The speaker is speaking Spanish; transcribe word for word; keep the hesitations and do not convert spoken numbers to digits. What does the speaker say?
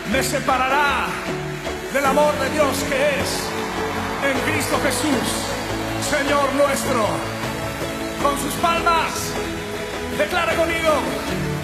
me separará del amor de Dios que es en Cristo Jesús, Señor nuestro? Con sus palmas, declara conmigo: